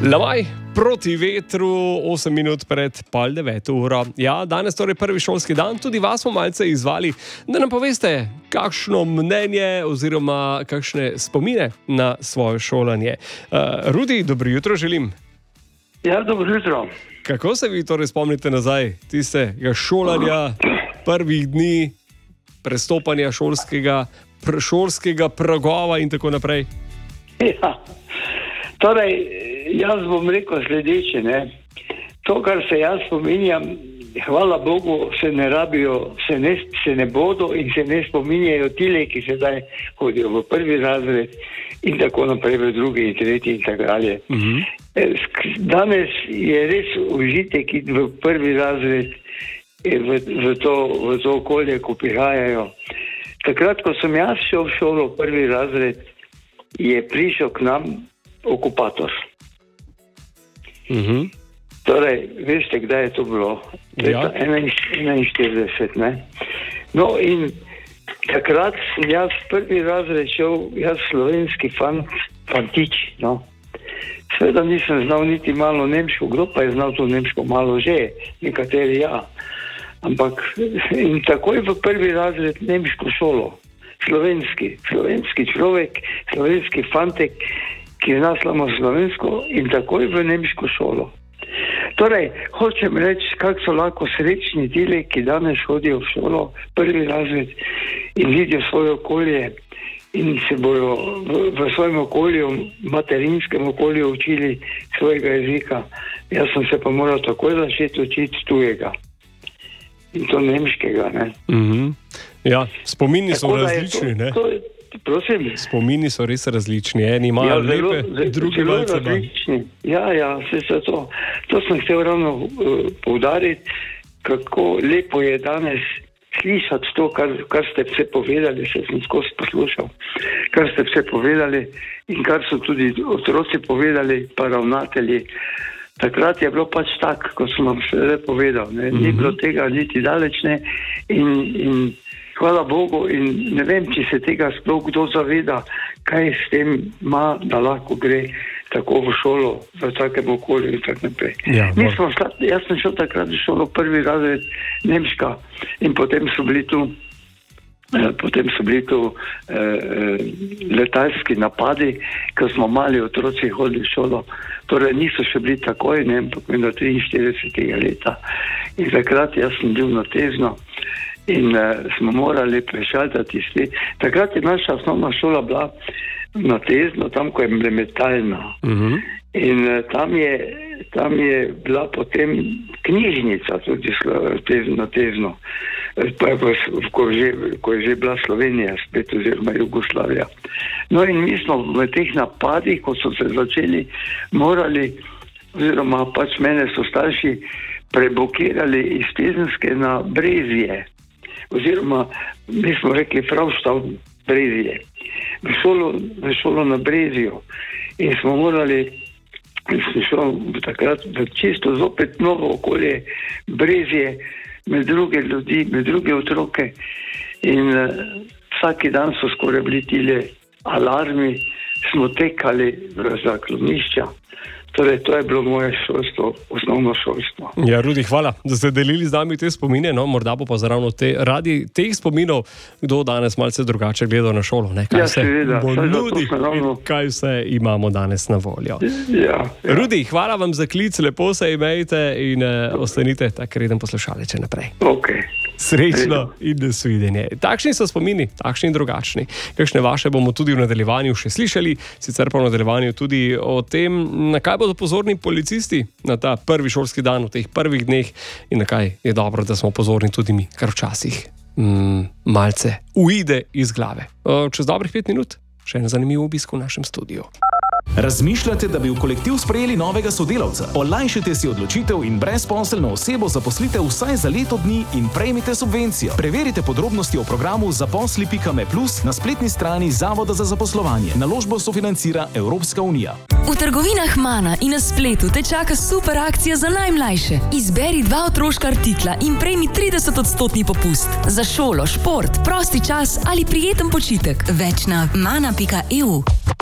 Lavaj proti vetru, 8 minut pred 8:30. Ja, danes torej prvi šolski dan, tudi vas smo malce izzvali, da nam poveste, kakšno mnenje oziroma kakšne spomine na svoje šolanje. Rudi, dobro jutro želim. Ja, dobro jutro. Kako se vi torej spomnite nazaj tistega šolanja, prvih dni, prestopanja šolskega pragova in tako naprej? Ja, torej, jaz bom rekel sledeče, ne. To, kar se jaz spominjam, hvala Bogu, se ne rabijo, se ne bodo in se ne spominjajo tile, ki sedaj hodijo v prvi razred in tako naprej v drugi in tretji in tako dalje. Danes je res užitek iti v prvi razred v to okolje, ko prihajajo. Takrat, ko sem jaz šel v šolo v prvi razred, je prišel k nam okupator. Torej, veste, kdaj je to bilo? Ja. 41, ne? No in takrat sem jaz v prvi razred šel, jaz slovenski fantič, no. Seveda nisem znal niti malo nemško, kdo pa je znal to nemško malo že, nekateri ja. Ampak in takoj v prvi razred nemško šolo, slovenski človek, slovenski fantek, ki zna samo slovensko in takoj v nemško šolo. Torej, hočem reči, kako so lahko srečni tile, ki danes hodijo v šolo, prvi razred in vidijo svoje okolje in se bojo v svojem okolju, materinskem okolju učili svojega jezika. Jaz sem se pa moral takoj začeti učiti tujega. In to nemškega, ne. Ja, spomini so različni, ne. Prosim? Spomini so res različni, eni imajo lepe, drugi malce manj. Ja, vse se to. To sem chcel ravno poudariti, kako lepo je danes slišati to, kar ste vse povedali, se sem skozi poslušal, kar ste vse povedali in kar so tudi otroci povedali, pa ravnatelji. Takrat je bilo pač tak, kot sem vam vse povedal, ne. Ni bilo tega niti daleč, ne, in hvala Bogu in ne vem, či se tega sploh kdo zaveda, kaj s tem ima, da lahko gre tako v šolo, v takem okolju in tako naprej. Ja, jaz sem šel takrat v šolo prvi razred nemška in potem so bili tu letalski napadi, ko smo mali otroci hodili v šolo. Torej niso še bili takoj, ne, ampak do 43. leta. In takrat jaz sem bil na Tezno in smo morali prešaltati iz takrat je naša osnovna šola bila na Tezno, tam, ko je bila metalna. In tam je bila potem knjižnica tudi na Tezno, ko je že bila Slovenija spet oziroma Jugoslavija. No in mi smo v teh napadih, ko so se začeli, morali, oziroma pač mene so starši prebokirali iz Tezenske na Brezje. Oziroma, mi smo rekli Fraustav Brezje. V šolo na Brezju. In smo morali, sem šel takrat v čisto zopet novo okolje, Brezje, med druge ljudi, med druge otroke. In vsaki dan so skoraj bili tile alarmi, smo tekali v zaklonišča. Torej, to je bilo moje šolstvo, osnovno šolstvo. Ja, Rudi, hvala, da ste delili z nami te spomine, no, morda bo pa zaravno radi teh spominov, kdo danes malce drugače gleda na šolo, ne, kaj se bo nudi in kaj vse imamo danes na voljo. Ja. Rudi, hvala vam za klic, lepo se imejte in ostanite tak reden poslušalec naprej. Ok. Srečno in nasvidenje. Takšni so spomini, takšni in drugačni. Kakšne vaše bomo tudi v nadaljevanju še slišali, sicer pa v nadaljevanju tudi o tem, na kaj bodo pozorni policisti na ta prvi šolski dan v teh prvih dneh in na kaj je dobro, da smo pozorni tudi mi, kar včasih malce uide iz glave. Čez dobrih 5 minut še en zanimiv obisk v našem studiu. Razmišljate, da bi v kolektiv sprejeli novega sodelavca? Olajšajte si odločitev in brezposelno osebo zaposlite vsaj za leto dni in prejmite subvencijo. Preverite podrobnosti o programu zaposli.me+ na spletni strani Zavoda za zaposlovanje. Naložbo sofinancira Evropska unija. V trgovinah Mana in na spletu te čaka super akcija za najmlajše. Izberi 2 otroška artikla in prejmi 30% popust. Za šolo, šport, prosti čas ali prijeten počitek. Več na mana.eu.